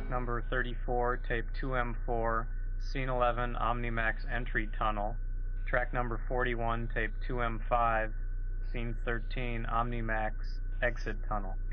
track number 34, tape 2M4, scene 11, OmniMax entry tunnel. Track number 41, tape 2M5, scene 13, OmniMax exit tunnel.